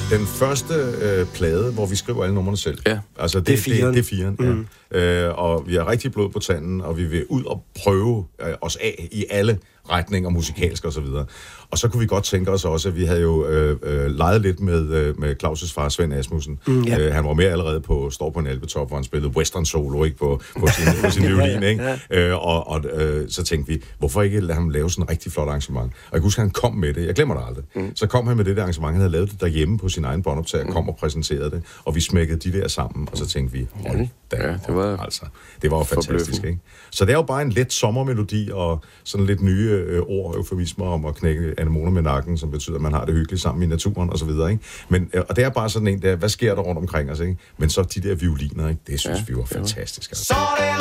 den første plade, hvor vi skriver alle numrene selv. Ja. Altså, det er firen. Ja. Og vi har rigtig blod på tanden, og vi vil ud og prøve os af i alle retninger, musikalsk og så videre. Og så kunne vi godt tænke os også, at vi havde jo leget lidt med Claus' far, Svend Asmussen. Han var med allerede står på en albetop, hvor han spillede western solo, ikke, på sin violin, ikke? Så tænkte vi, hvorfor ikke lade ham lave sådan en rigtig flot arrangement? Og jeg husker, han kom med det. Jeg glemmer det aldrig. Så kom han med det der arrangement, han havde lavet det derhjemme på sin egen båndoptager, kom og præsenterede det, og vi smækkede de der sammen, og så tænkte vi, det var jo fantastisk, ikke? Så det er jo bare en let sommermelodi, og sådan lidt nye ord, eufemismer om at knække anemoner med nakken, som betyder, at man har det hyggeligt sammen i naturen, og så videre, ikke? Men, og det er bare sådan en der, hvad sker der rundt omkring os, ikke? Men så de der violiner, ikke? Det synes vi var fantastisk, altså.